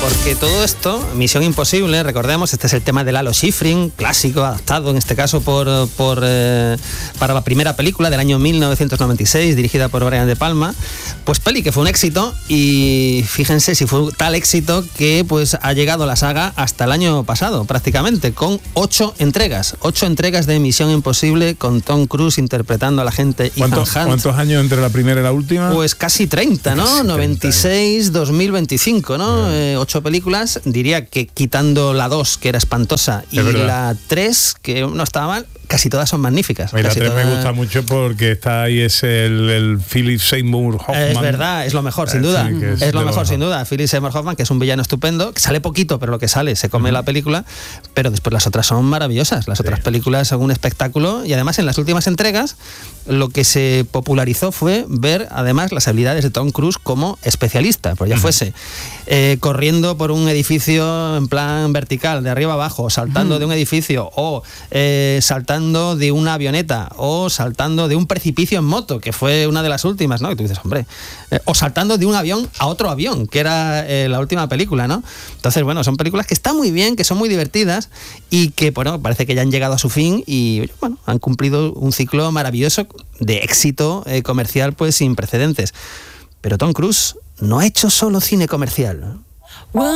Porque todo esto, Misión Imposible, recordemos, este es el tema de Lalo Schifrin, clásico, adaptado en este caso para la primera película del año 1996, dirigida por Brian De Palma. Pues peli que fue un éxito, y fíjense si fue tal éxito que pues ha llegado la saga hasta el año pasado, prácticamente, con 8 entregas de Misión Imposible, con Tom Cruise interpretando a la gente Ethan Hunt. ¿Cuántos años entre la primera y la última? Pues casi 30, ¿no? Casi 96, 2025, ¿no? 8 películas, diría que quitando la 2, que era espantosa, y la 3, que no estaba mal, casi todas son magníficas. La 3 me gusta mucho porque está ahí el Philip Seymour Hoffman. Es verdad, es lo mejor, sin duda. Sí, es lo mejor, sin duda. Philip Seymour Hoffman, que es un villano estupendo, que sale poquito, pero lo que sale se come la película, pero después las otras son maravillosas. Las otras películas son un espectáculo, y además en las últimas entregas lo que se popularizó fue ver además las habilidades de Tom Cruise como especialista, pues ya fuese corriendo por un edificio en plan vertical, de arriba abajo, saltando de un edificio, o saltando de una avioneta, o saltando de un precipicio en moto, que fue una de las últimas, ¿no? Y tú dices, hombre, o saltando de un avión a otro avión, que era la última película, ¿no? Entonces, bueno, son películas que están muy bien, que son muy divertidas, y que, bueno, parece que ya han llegado a su fin, y bueno, han cumplido un ciclo maravilloso de éxito comercial pues sin precedentes. Pero Tom Cruise no ha hecho solo cine comercial.